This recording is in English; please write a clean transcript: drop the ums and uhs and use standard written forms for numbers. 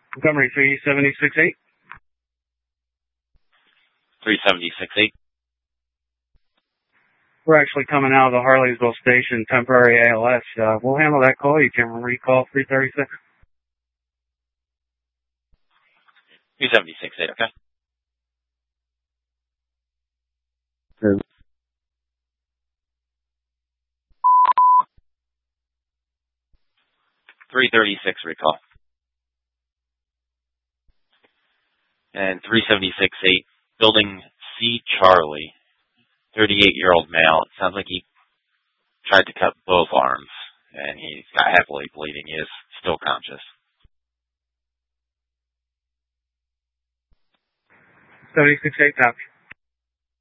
Montgomery 3768. 3768. We're actually coming out of the Harleysville station, temporary ALS. We'll handle that call. You can recall 336. 3768, okay. Good. 336 recall. And 3768, building C. Charlie, 38-year-old male. It sounds like he tried to cut both arms, and he's got heavily bleeding. He is still conscious. 768, copy.